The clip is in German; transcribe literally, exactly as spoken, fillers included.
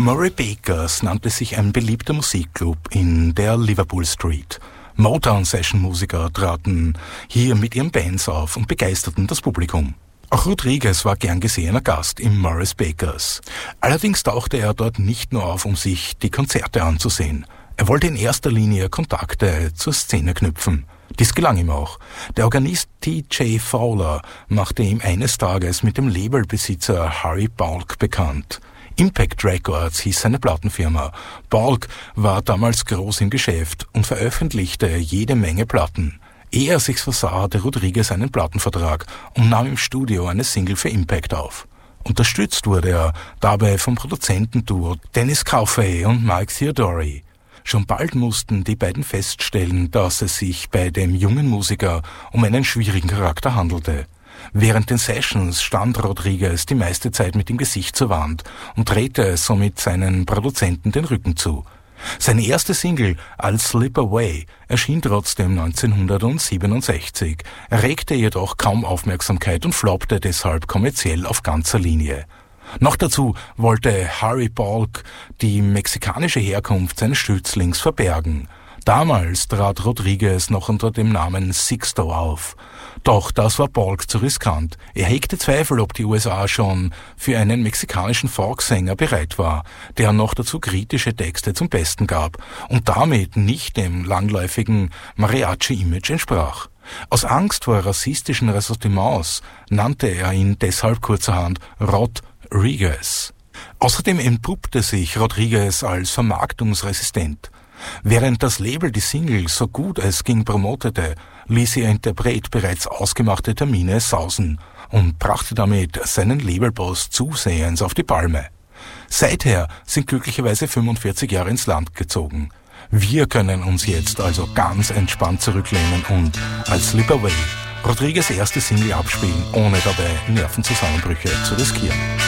Murray Bakers nannte sich ein beliebter Musikclub in der Liverpool Street. Motown-Session-Musiker traten hier mit ihren Bands auf und begeisterten das Publikum. Auch Rodriguez war gern gesehener Gast im Morris Bakers. Allerdings tauchte er dort nicht nur auf, um sich die Konzerte anzusehen. Er wollte in erster Linie Kontakte zur Szene knüpfen. Dies gelang ihm auch. Der Organist T J Fowler machte ihm eines Tages mit dem Labelbesitzer Harry Balk bekannt. Impact Records hieß seine Plattenfirma. Balk war damals groß im Geschäft und veröffentlichte jede Menge Platten. Ehe er sich's versah, hatte Rodriguez einen Plattenvertrag und nahm im Studio eine Single für Impact auf. Unterstützt wurde er dabei vom Produzentenduo Dennis Coffey und Mike Theodori. Schon bald mussten die beiden feststellen, dass es sich bei dem jungen Musiker um einen schwierigen Charakter handelte. Während den Sessions stand Rodriguez die meiste Zeit mit dem Gesicht zur Wand und drehte somit seinen Produzenten den Rücken zu. Seine erste Single, I'll Slip Away, erschien trotzdem neunzehnhundertsiebenundsechzig, erregte jedoch kaum Aufmerksamkeit und floppte deshalb kommerziell auf ganzer Linie. Noch dazu wollte Harry Balk die mexikanische Herkunft seines Schützlings verbergen. Damals trat Rodriguez noch unter dem Namen Sixto auf. Doch das war Balk zu riskant. Er hegte Zweifel, ob die U S A schon für einen mexikanischen Folksänger bereit war, der noch dazu kritische Texte zum Besten gab und damit nicht dem langläufigen Mariachi-Image entsprach. Aus Angst vor rassistischen Ressentiments nannte er ihn deshalb kurzerhand Rodriguez. Außerdem entpuppte sich Rodriguez als vermarktungsresistent. Während das Label die Single so gut es ging promotete, ließ ihr Interpret bereits ausgemachte Termine sausen und brachte damit seinen Labelboss zusehends auf die Palme. Seither sind glücklicherweise fünfundvierzig Jahre ins Land gezogen. Wir können uns jetzt also ganz entspannt zurücklehnen und als Slip Away Rodriguez' erste Single abspielen, ohne dabei Nervenzusammenbrüche zu riskieren.